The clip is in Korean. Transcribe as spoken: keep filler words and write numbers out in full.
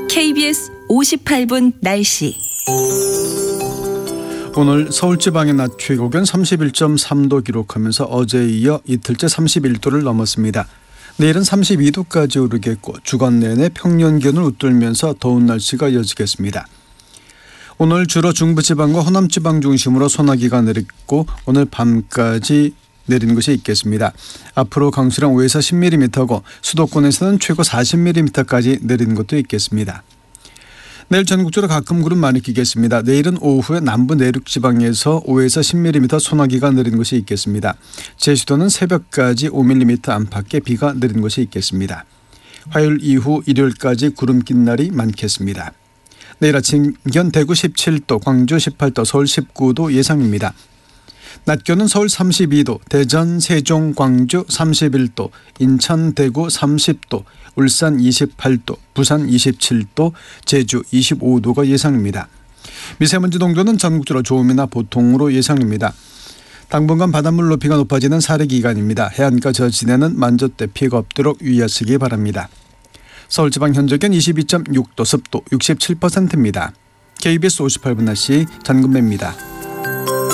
케이비에스 오십팔 분 날씨. 오늘 서울지방의 낮 최고기온 삼십일 점 삼 도 기록하면서 어제에 이어 이틀째 삼십일 도를 넘었습니다. 내일은 삼십이 도까지 오르겠고 주간 내내 평년 기온을 웃돌면서 더운 날씨가 이어지겠습니다. 오늘 주로 중부지방과 호남지방 중심으로 소나기가 내리고 오늘 밤까지 내리는 곳이 있겠습니다. 앞으로 강수량 오에서 십 밀리미터고 수도권에서는 최고 사십 밀리미터까지 내리는 곳도 있겠습니다. 내일 전국적으로 가끔 구름 많이 끼겠습니다. 내일은 오후에 남부 내륙 지방에서 오에서 십 밀리미터 소나기가 내리는 곳이 있겠습니다. 제주도는 새벽까지 오 밀리미터 안팎의 비가 내리는 곳이 있겠습니다. 화요일 이후 일요일까지 구름 낀 날이 많겠습니다. 내일 아침 기온 대구 십칠 도, 광주 십팔 도, 서울 십구 도 예상입니다. 낮 기온은 서울 삼십이 도, 대전, 세종, 광주 삼십일 도, 인천, 대구 삼십 도, 울산 이십팔 도, 부산 이십칠 도, 제주 이십오 도가 예상입니다. 미세먼지 농도는 전국적으로 좋음이나 보통으로 예상입니다. 당분간 바닷물 높이가 높아지는 사례 기간입니다. 해안가 저지대는 만조대 피해가 없도록 유의하시기 바랍니다. 서울지방 현재 기온 이십이 점 육 도, 습도 육십칠 퍼센트입니다. 케이비에스 오십팔 분 날씨 전금배입니다.